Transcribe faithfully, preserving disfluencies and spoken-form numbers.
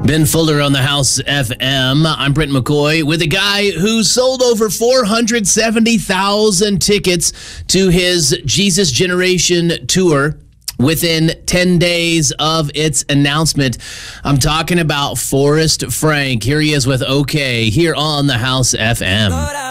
Ben Fuller on the House F M. I'm Brent McCoy with a guy who sold over four hundred seventy thousand tickets to his Jesus Generation tour within ten days of its announcement. I'm talking about Forrest Frank. Here he is with OK here on the House F M.